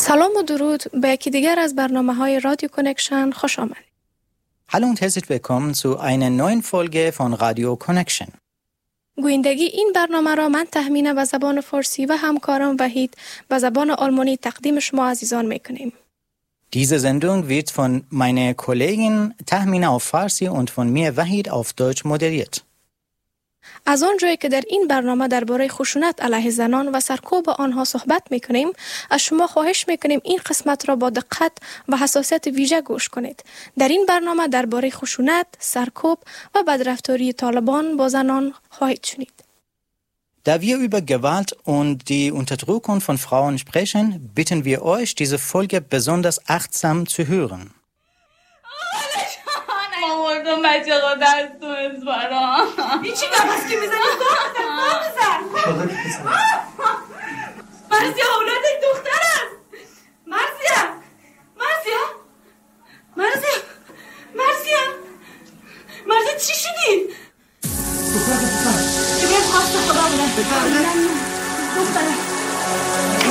سلام و درود به یکی دیگر از برنامه‌های رادیو کانکشن خوش آمدید. Hallo und herzlich willkommen zu einer neuen Folge von Radio Connection. گویندگی این برنامه را من تهمینه به زبان فارسی و همکارم وحید به زبان آلمانی تقدیم شما عزیزان میکنیم. Diese Sendung wird von meiner Kollegin Tahmina auf Farsi und von mir Wahid auf Deutsch moderiert. از آنجایی که در این برنامه درباره خشونت علیه زنان و سرکوب آنها صحبت میکنیم، از شما خواهش میکنیم این قسمت را با دقت و حساسیت ویژه گوش کنید. در این برنامه درباره خشونت، سرکوب و بدرفتاری طالبان با زنان خواهید شنید. Da wir über Gewalt und die Unterdrückung von Frauen sprechen, bitten wir euch, diese Folge besonders achtsam zu hören. مامان بچه ها دستونست برام این چی نماز که میزنی؟ دار بزن مرزیا اولادت دختر است. مرزیا چی شدی؟ دختر که بیاد خواست خدا بودن دختره